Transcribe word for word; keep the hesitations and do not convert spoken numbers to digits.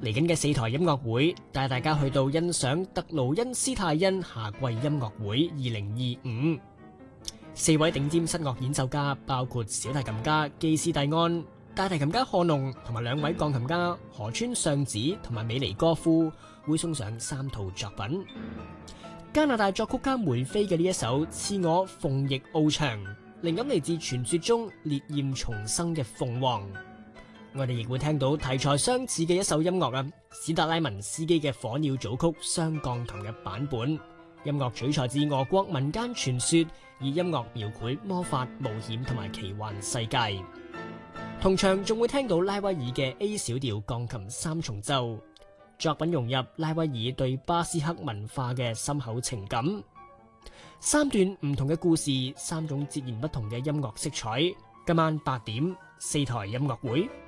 嚟緊嘅四台音樂會，帶大家去到欣賞特勞恩斯泰因夏季音樂會二零二五。四位頂尖室樂演奏家，包括小提琴家基斯蒂安、大提琴家賀農同埋兩位鋼琴家河村尚子同埋美尼哥夫，會送上三套作品。加拿大作曲家梅菲嘅呢一首《賜我鳳翼翱翔》，靈感嚟自傳說中烈焰重生嘅鳳凰。我哋亦會聽到題材相似嘅一首音樂啊，史特拉文斯基嘅《火鳥組曲》雙鋼琴嘅版本。音樂取材自俄國民間傳說，以音樂描繪魔法、冒險同埋奇幻世界。同場仲會聽到拉威爾嘅 A 小調鋼琴三重奏，作品融入拉威爾對巴斯克文化嘅深厚情感。三段唔同嘅故事，三種截然不同嘅音樂色彩。今晚八點，四台音樂會。